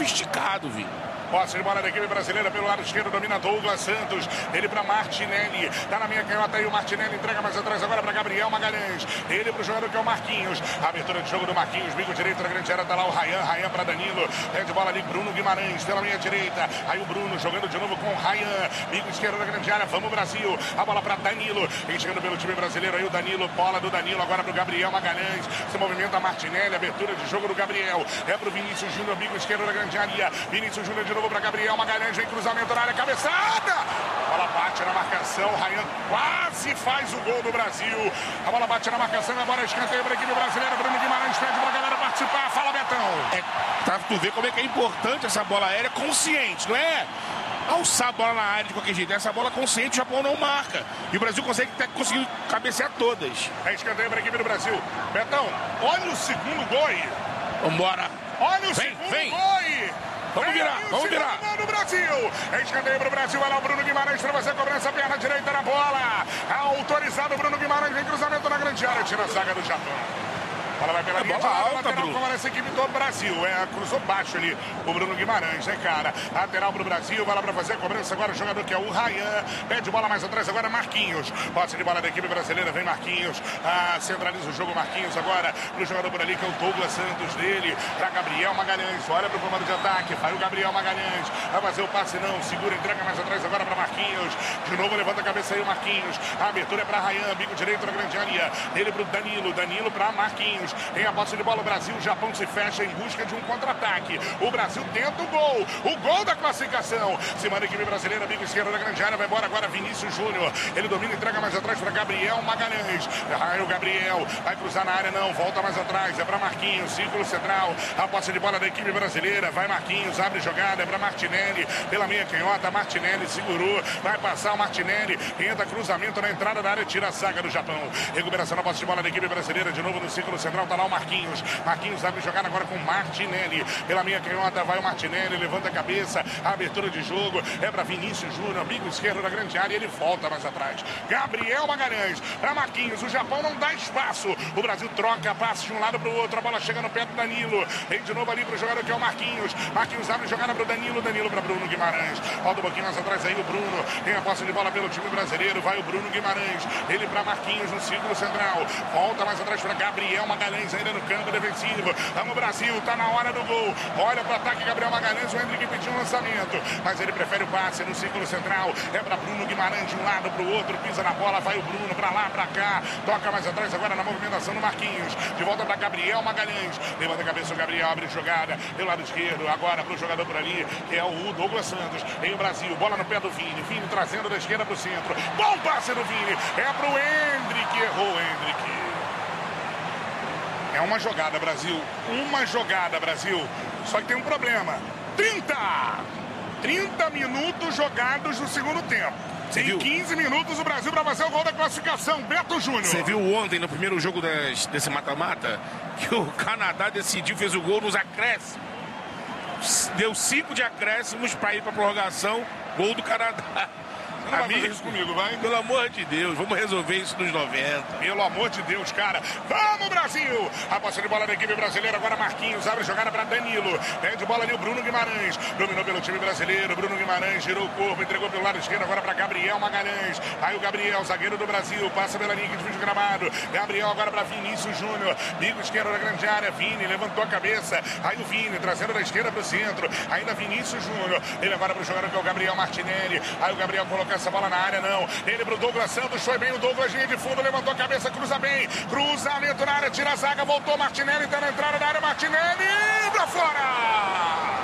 sofisticado, Vi. Posse de bola da equipe brasileira pelo lado esquerdo, domina Douglas Santos. Ele para Martinelli. Tá na minha canhota aí o Martinelli. Entrega mais atrás agora para Gabriel Magalhães. Ele para o jogador que é o Marquinhos. A abertura de jogo do Marquinhos. Bico direito na grande área. Tá lá o Rayan. Rayan para Danilo. Pede bola ali Bruno Guimarães pela minha direita. Aí o Bruno jogando de novo com o Rayan. Bico esquerdo na grande área. Vamos Brasil. A bola para Danilo. Vem chegando pelo time brasileiro aí o Danilo. Bola do Danilo agora para o Gabriel Magalhães. Se movimenta Martinelli. Abertura de jogo do Gabriel. É para o Vinícius Júnior. Bico esquerdo na grande área. Vinícius Júnior de novo para Gabriel Magalhães. Vem cruzamento na área, cabeçada. A bola bate na marcação. Rayan quase faz o gol do Brasil. A bola bate na marcação. Agora escanteio para a equipe brasileira. Bruno Guimarães pede para a galera participar. Fala, Betão. Pra tu ver como é que é importante essa bola aérea consciente, não é? Alçar a bola na área de qualquer jeito. Essa bola consciente, o Japão não marca. E o Brasil consegue conseguir cabecear todas. É escanteio para a equipe do Brasil. Betão, olha o segundo gol aí. Vambora. Olha o segundo gol aí. Vamos virar, vamos virar. No Brasil. É escanteio para o Brasil. Vai lá o Bruno Guimarães para você cobrança, perna direita na bola. Autorizado o Bruno Guimarães. Vem cruzamento na grande área. Tira a zaga do Japão. A bola vai pela linha de lado, lateral com essa equipe do Brasil. Cruzou baixo ali o Bruno Guimarães, né, cara? Lateral pro Brasil, vai lá pra fazer a cobrança agora o jogador que é o Rayan. Pede bola mais atrás agora, Marquinhos. Posse de bola da equipe brasileira, vem Marquinhos. Centraliza o jogo, Marquinhos agora pro jogador por ali, que é o Douglas Santos dele. Pra Gabriel Magalhães, olha pro comando de ataque. Vai o Gabriel Magalhães. Vai fazer o passe não, segura, entrega mais atrás agora pra Marquinhos. De novo levanta a cabeça aí o Marquinhos. A abertura é pra Rayan, bico direito na grande área. Ele pro Danilo, Danilo pra Marquinhos. Tem a posse de bola, o Brasil, o Japão se fecha em busca de um contra-ataque. O Brasil tenta o gol da classificação. Se manda a equipe brasileira, bico esquerdo da grande área, vai embora agora Vinícius Júnior. Ele domina e entrega mais atrás para Gabriel Magalhães. Aí o Gabriel vai cruzar na área, não, volta mais atrás, é para Marquinhos, círculo central. A posse de bola da equipe brasileira, vai Marquinhos, abre jogada, é para Martinelli, pela meia canhota, Martinelli segurou, vai passar o Martinelli, entra cruzamento na entrada da área, tira a zaga do Japão. Recuperação na posse de bola da equipe brasileira, de novo no círculo central, tá lá o Marquinhos. Marquinhos abre jogada agora com Martinelli. Pela meia canhota vai o Martinelli, levanta a cabeça, a abertura de jogo é para Vinícius Júnior, bico esquerdo da grande área, ele volta mais atrás. Gabriel Magalhães para Marquinhos, o Japão não dá espaço. O Brasil troca, passe de um lado para o outro, a bola chega no pé do Danilo. Vem de novo ali para o jogador que é o Marquinhos. Marquinhos abre jogada para o Danilo, Danilo para Bruno Guimarães. Volta um pouquinho mais atrás aí o Bruno. Tem a posse de bola pelo time brasileiro, vai o Bruno Guimarães. Ele para Marquinhos no círculo central. Volta mais atrás para Gabriel Magalhães ainda no campo defensivo. Vamos Brasil, tá na hora do gol. Olha para o ataque Gabriel Magalhães, o Hendrick pediu um lançamento, mas ele prefere o passe no círculo central. É para Bruno Guimarães de um lado para o outro, pisa na bola, vai o Bruno para lá, para cá. Toca mais atrás agora na movimentação do Marquinhos. De volta para Gabriel Magalhães. Levanta a cabeça o Gabriel, abre jogada pelo lado esquerdo. Agora para o jogador por ali, que é o Douglas Santos. Em o Brasil, bola no pé do Vini. Vini trazendo da esquerda para o centro. Bom passe do Vini. É para o Hendrick. Errou o Hendrick. É uma jogada, Brasil. Uma jogada, Brasil. Só que tem um problema. 30 minutos jogados no segundo tempo. Em 15 minutos o Brasil para fazer o gol da classificação. Beto Júnior. Você viu ontem, no primeiro jogo desse mata-mata, que o Canadá decidiu, fez o gol nos acréscimos. Deu 5 de acréscimos para ir para prorrogação. Gol do Canadá. Não vai fazer isso comigo, vai? Pelo amor de Deus, vamos resolver isso nos 90. Pelo amor de Deus, cara. Vamos, Brasil! A posse de bola da equipe brasileira, agora Marquinhos, abre jogada para Danilo. Pede bola ali o Bruno Guimarães. Dominou pelo time brasileiro, Bruno Guimarães girou o corpo, entregou pelo lado esquerdo, agora para Gabriel Magalhães. Aí o Gabriel, zagueiro do Brasil, passa pela linha que divide o gramado. Gabriel agora para Vinícius Júnior. Bico esquerdo da grande área, Vini levantou a cabeça. Aí o Vini, trazendo da esquerda para o centro. Ainda Vinícius Júnior. Ele agora para o jogador que é o Gabriel Martinelli. Aí o Gabriel colocou essa bola na área, não. Ele pro Douglas Santos, foi bem o Douglas, linha de fundo, levantou a cabeça, cruza bem. Cruzamento na área, tira a zaga, voltou Martinelli, tá na entrada da área, Martinelli, pra fora!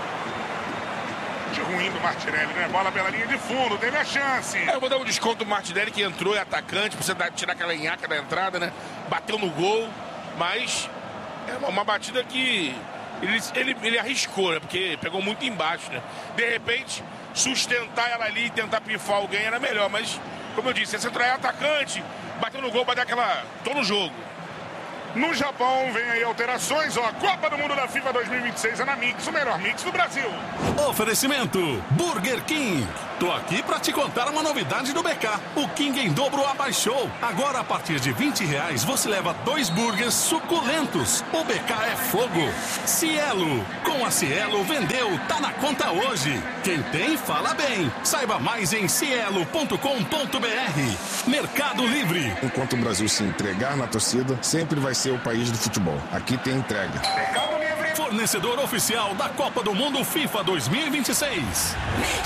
De ruim do Martinelli, né? Bola pela linha de fundo, teve a chance. Eu vou dar um desconto do Martinelli, que entrou, é atacante, precisa tirar aquela enhaca da entrada, né? Bateu no gol, mas é uma batida que ele arriscou, né? Porque pegou muito embaixo, né? De repente, sustentar ela ali e tentar pifar alguém era melhor, mas, como eu disse, esse é atacante, bateu no gol, vai dar aquela... tô no jogo. No Japão, vem aí alterações, ó, Copa do Mundo da FIFA 2026 é na Mix, o melhor Mix do Brasil. Oferecimento Burger King. Tô aqui pra te contar uma novidade do BK. O King em Dobro abaixou. Agora, a partir de R$20, você leva 2 burgers suculentos. O BK é fogo. Cielo. Com a Cielo, vendeu. Tá na conta hoje. Quem tem, fala bem. Saiba mais em cielo.com.br. Mercado Livre. Enquanto o Brasil se entregar na torcida, sempre vai ser o país do futebol. Aqui tem entrega. Fornecedor oficial da Copa do Mundo FIFA 2026.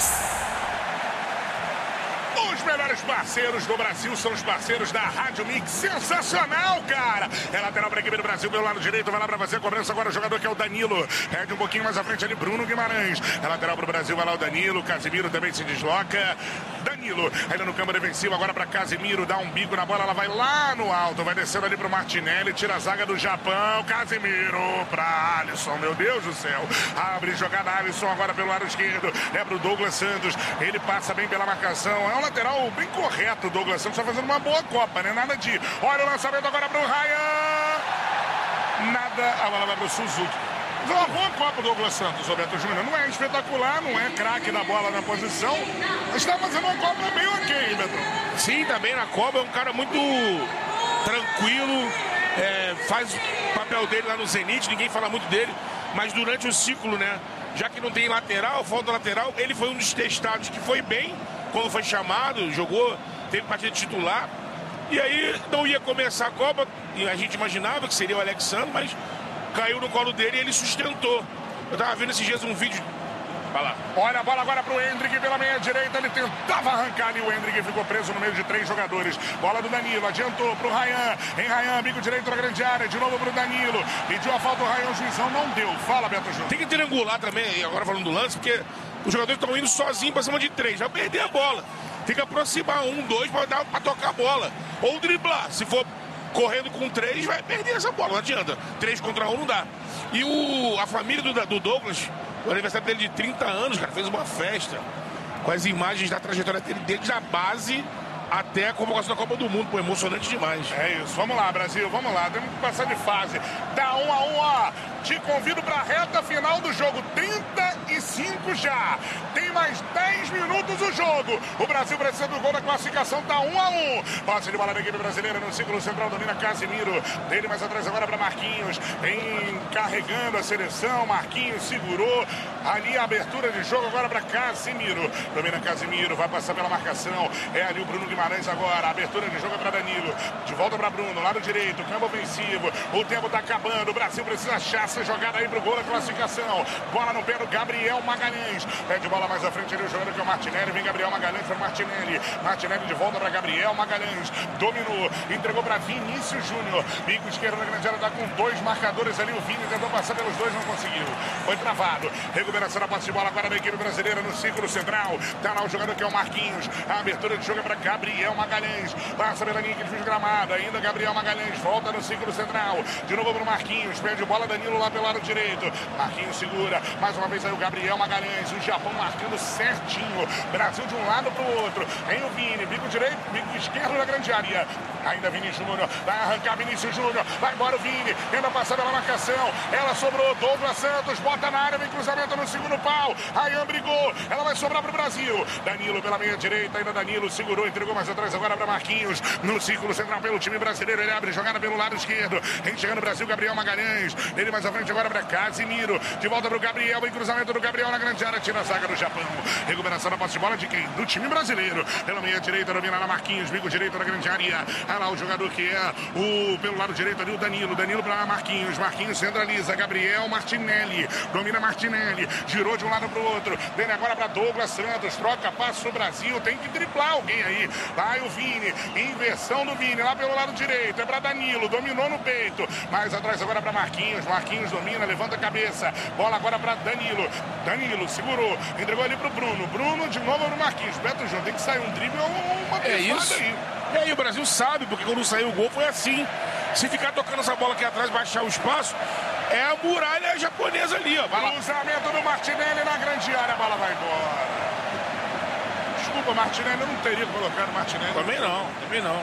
Os melhores parceiros do Brasil são os parceiros da Rádio Mix. Sensacional, cara! É lateral para a equipe do Brasil pelo lado direito. Vai lá para fazer a cobrança agora o jogador que é o Danilo. Perde um pouquinho mais à frente ali, Bruno Guimarães. É lateral para o Brasil, vai lá o Danilo. Casimiro também se desloca. Danilo, ainda no campo defensivo, agora para Casimiro. Dá um bico na bola, ela vai lá no alto. Vai descendo ali para o Martinelli. Tira a zaga do Japão. Casimiro para Alisson, meu Deus do céu. Abre jogada Alisson agora pelo lado esquerdo. É para o Douglas Santos. Ele passa bem pela marcação. É um lateral bem correto, o Douglas Santos está fazendo uma boa Copa, né? Nada de... Olha o lançamento agora para o Ryan. Nada, a bola vai para o Suzuki. Mas é uma boa Copa, Douglas Santos, Roberto Júnior. Não é espetacular, não é craque da bola na posição, mas está fazendo uma Copa bem ok, Beto. Sim, também na Copa é um cara muito tranquilo, faz o papel dele lá no Zenit, ninguém fala muito dele, mas durante o ciclo, né? Já que não tem lateral, falta lateral, ele foi um dos testados que foi bem quando foi chamado, jogou, teve partida titular. E aí não ia começar a Copa, e a gente imaginava que seria o Alexandre, mas caiu no colo dele e ele sustentou. Eu tava vendo esses dias um vídeo. Vai lá. Olha a bola agora pro Hendrick pela meia direita. Ele tentava arrancar ali. O Hendrick ficou preso no meio de 3 jogadores. Bola do Danilo. Adiantou pro Ryan. Em Ryan, bico direito na grande área. De novo pro Danilo. Pediu a falta do Ryan. O juizão não deu. Fala, Beto Júnior. Tem que triangular também, agora falando do lance, porque os jogadores estão indo sozinhos pra cima de 3. Vai perder a bola. Tem que aproximar 1, 2 pra tocar a bola. Ou driblar. Se for correndo com 3, vai perder essa bola. Não adianta. 3 contra 1 não dá. E a família do Douglas, o aniversário dele de 30 anos, cara, fez uma festa com as imagens da trajetória dele, desde a base até a convocação da Copa do Mundo. Pô, emocionante demais. É isso. Vamos lá, Brasil. Vamos lá. Temos que passar de fase. Tá 1 a 1, ó. Te convido para a reta final do jogo. 35 já. Tem mais 10 minutos o jogo. O Brasil precisa do gol da classificação. Tá 1 a 1. Passe de bola da equipe brasileira no círculo central. Domina Casimiro. Dele mais atrás agora para Marquinhos. Vem carregando a seleção. Marquinhos segurou. Ali a abertura de jogo agora para Casimiro. Domina Casimiro. Vai passar pela marcação. É ali o Bruno Guimarães agora. A abertura de jogo é para Danilo. De volta para Bruno. Lado direito. Campo ofensivo. O tempo tá acabando. O Brasil precisa achar essa jogada aí pro gol da classificação. Bola no pé do Gabriel Magalhães. Pede bola mais à frente ali o jogador que é o Martinelli. Vem Gabriel Magalhães para Martinelli. Martinelli de volta para Gabriel Magalhães. Dominou. Entregou para Vinícius Júnior. Bico esquerdo na grande área. Tá com 2 marcadores ali. O Vini tentou passar pelos 2, não conseguiu. Foi travado. Recuperação da posse de bola agora da equipe brasileira no círculo central. Tá lá o jogador que é o Marquinhos. A abertura de jogo é para Gabriel Magalhães. Passa pela linha que ele fez gramado. Ainda Gabriel Magalhães. Volta no círculo central. De novo para o Marquinhos. Perde bola Danilo lá pelo lado direito. Marquinhos segura. Mais uma vez aí o Gabriel Magalhães. O Japão marcando certinho. Brasil de um lado para o outro. Tem o Vini. Bico direito, bico esquerdo na grande área. Ainda Vini Júnior. Vai arrancar Vinícius Júnior. Vai embora o Vini. Tenta passar pela marcação. Ela sobrou. Douglas Santos. Bota na área. Vem cruzamento no segundo pau. Ryan brigou. Ela vai sobrar para o Brasil. Danilo pela meia direita. Ainda Danilo segurou. Entregou mais atrás agora para Marquinhos. No círculo central pelo time brasileiro. Ele abre jogada pelo lado esquerdo. Vem chegando o Brasil. Gabriel Magalhães. Ele mais à frente agora para Casimiro. De volta para o Gabriel. Em cruzamento do Gabriel na grande área. Tira a zaga do Japão. Recuperação da posse de bola de quem? Do time brasileiro. Pela meia direita. Domina na Marquinhos. Bico direito na grande área. Olha lá o jogador que é pelo lado direito ali o Danilo. Danilo para Marquinhos. Marquinhos centraliza. Gabriel Martinelli. Domina Martinelli. Girou de um lado para o outro. Dele agora para Douglas Santos. Troca passo do Brasil. Tem que driblar alguém aí. Vai o Vini. Inversão do Vini. Lá pelo lado direito. É para Danilo. Dominou no peito. Mais atrás agora para Marquinhos. Marquinhos domina. Levanta a cabeça. Bola agora para Danilo. Danilo segurou. Entregou ali para o Bruno. Bruno de novo para o Marquinhos. Beto João, tem que sair um drible ou uma isso aí. E aí o Brasil sabe, porque quando saiu o gol foi assim. Se ficar tocando essa bola aqui atrás, baixar o espaço, é a muralha japonesa ali, ó. Cruzamento do Martinelli na grande área. A bola vai embora. Desculpa, Martinelli, eu não teria colocado Martinelli. Também não.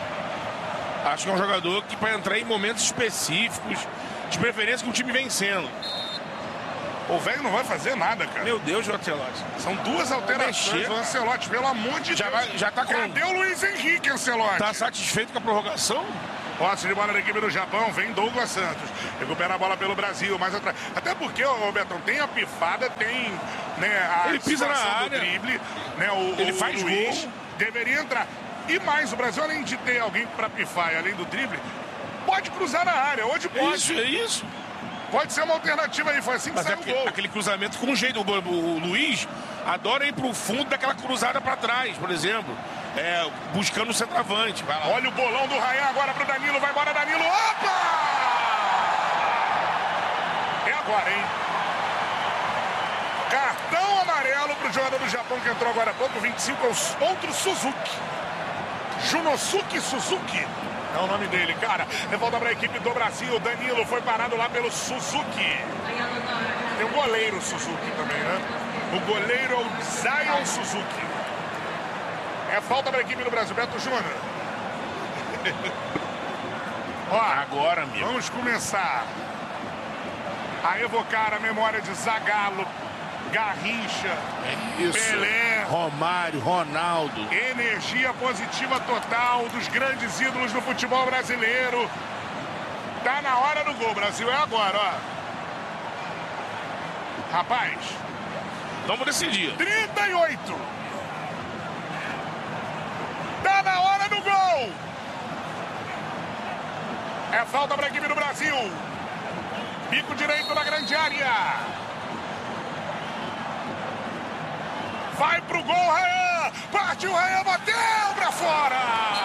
Acho que é um jogador que para entrar em momentos específicos, de preferência com o time vencendo. O velho não vai fazer nada, cara. Meu Deus, o Ancelotti. São duas alterações do Ancelotti, pelo amor de Deus. Já tá com... Cadê o Luiz Henrique, Ancelotti? Tá satisfeito com a prorrogação? Posse de bola da equipe do Japão, vem Douglas Santos. Recupera a bola pelo Brasil, mais atrás. Até porque, ô Betão, tem a pifada, tem, né, a ele pisa na área, drible, né, ele faz Luiz gol. Deveria entrar. E mais, o Brasil, além de ter alguém para pifar e além do drible, pode cruzar na área. Hoje pode. Isso, é isso. Pode ser uma alternativa aí, foi assim que Mas saiu o gol. Aquele cruzamento com jeito. O Luiz adora ir pro fundo daquela cruzada para trás, por exemplo. Buscando o centroavante. Vai lá. Olha o bolão do Rayan agora pro Danilo. Vai embora, Danilo. Opa! É agora, hein? Cartão amarelo pro jogador do Japão que entrou agora há pouco. 25 é o outro Suzuki. Junosuke Suzuki. É o nome dele, cara. Revolta para a equipe do Brasil. Danilo foi parado lá pelo Suzuki. Tem um goleiro Suzuki também, né? O goleiro é o Zion Suzuki. É falta para a equipe do Brasil. Beto Júnior. Ó, agora, amigo. Vamos começar a evocar a memória de Zagallo, Garrincha, Pelé, Romário, Ronaldo. Energia positiva total dos grandes ídolos do futebol brasileiro. Tá na hora do gol, Brasil. É agora, ó. Rapaz, vamos decidir. 38. Tá na hora do gol. É falta para a equipe do Brasil. Bico direito na grande área. Vai pro gol, Rayan. Partiu, Rayan, bateu pra fora.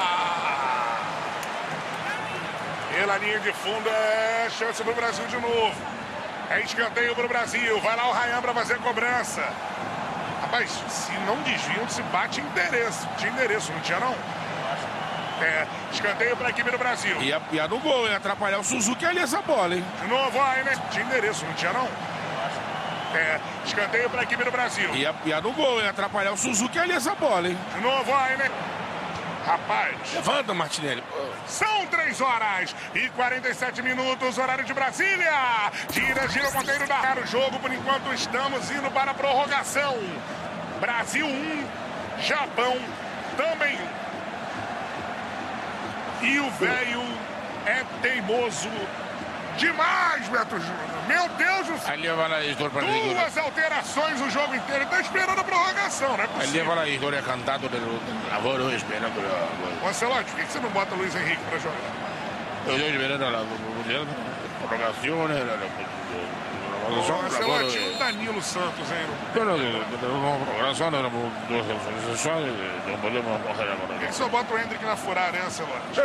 Pela linha de fundo é chance pro Brasil de novo. É escanteio pro Brasil. Vai lá o Rayan pra fazer a cobrança. Rapaz, se não desviam, se bate endereço. Tinha endereço, não tinha não? Escanteio pra equipe do Brasil. Ia no gol, ia atrapalhar o Suzuki ali essa bola, hein? De novo, aí, né? Tinha endereço, não tinha não? Escanteio para a equipe do Brasil. Ia no gol, ia atrapalhar o Suzuki ali essa bola, hein? De novo, aí, né? Rapaz. Levanta, Martinelli. São 3 horas e 47 minutos, horário de Brasília. Gira o ponteiro da área. O jogo, por enquanto, estamos indo para a prorrogação. Brasil 1, Japão também 1. E o velho é teimoso demais, Beto Júnior. Meu Deus do céu. Duas alterações o jogo inteiro. Está esperando a prorrogação, né? Ô, Ancelotti, por que você não bota o Luiz Henrique para jogar? Eu estou esperando a prorrogação, Ancelotti, o Danilo Santos, hein? Por que só bota o Hendrick na furada, hein, Ancelotti?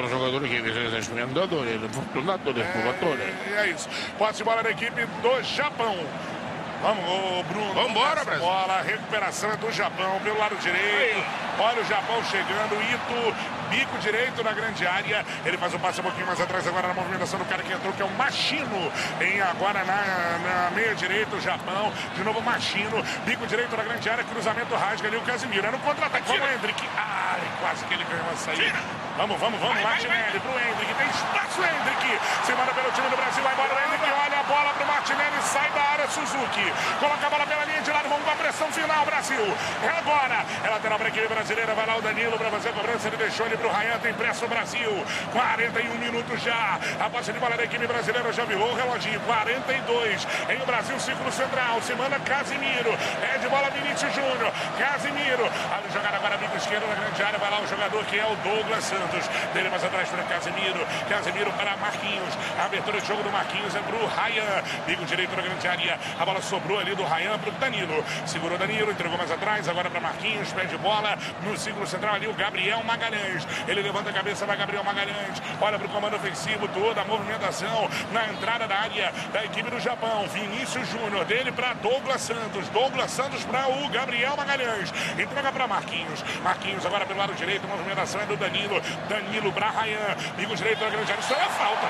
É isso. Posse de bola da equipe do Japão. Vamos, ô Bruno. Vamos embora, Brasil. Bola, a recuperação é do Japão pelo lado direito. Olha o Japão chegando. Ito, bico direito na grande área. Ele faz o passe um pouquinho mais atrás agora na movimentação do cara que entrou, que é o Machino. Agora na meia direita o Japão. De novo o Machino. Bico direito na grande área. Cruzamento rasga ali o Casimiro. É no contra-ataque. Vamos, Hendrick. Ai, quase que ele ganhou a saída. Vamos, Martinelli pro Hendrick. Tem espaço, Hendrick. Se manda pelo time do Brasil. Vai embora o Hendrick. Olha a bola pro Martinelli. Sai da área, Suzuki. Coloca a bola pela linha de lado. Vamos com a pressão final, Brasil. É agora. É lateral para a equipe brasileira. Vai lá o Danilo para fazer a cobrança. Ele deixou ali pro Rayan. Tem pressa o Brasil. 41 minutos já. A posse de bola da equipe brasileira já virou o reloginho. 42. Em o Brasil, círculo central. Se manda Casimiro. É de bola Vinícius Júnior. Casimiro. A jogada agora bico esquerdo na grande área. Vai lá o jogador que é o Douglas Santos. Dele mais atrás para Casimiro. Casimiro para Marquinhos. A abertura de jogo do Marquinhos é pro Rayan. Bico direito na grande área. A bola sobrou ali do Rayan pro Danilo. Segurou Danilo, entregou mais atrás. Agora para Marquinhos. Pede bola no círculo central ali o Gabriel Magalhães. Ele levanta a cabeça, vai Gabriel Magalhães. Olha pro comando ofensivo, toda a movimentação na entrada da área da equipe do Japão. Vinícius Júnior, dele para Douglas Santos. Douglas Santos para o Gabriel Magalhães. Entrega para Marquinhos. Marquinhos agora pelo lado direito, a movimentação é do Danilo. Danilo para Rayan. Bico direito na grande área. Isso é falta.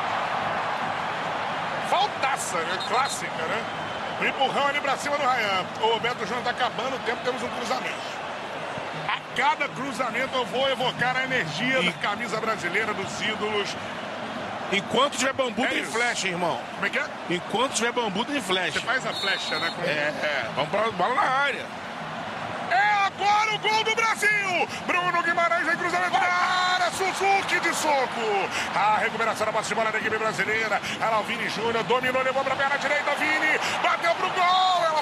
Faltaça, né? Clássica, né? O empurrão ali pra cima do Rayan. O Beto Júnior tá acabando o tempo, temos um cruzamento. A cada cruzamento eu vou evocar a energia da camisa brasileira, dos ídolos. Enquanto tiver bambu, tem flecha, irmão. Como é que é? Enquanto tiver bambu, tem flecha. Você faz a flecha, né? Vamos pra bola na área. É agora o gol do Brasil! Bruno Guimarães em cruzamento na área, Suzuki de soco. A recuperação da posse de bola da equipe brasileira. Ela, o Vini Júnior, dominou, levou pra perna direita, Vini, bateu pro gol, ela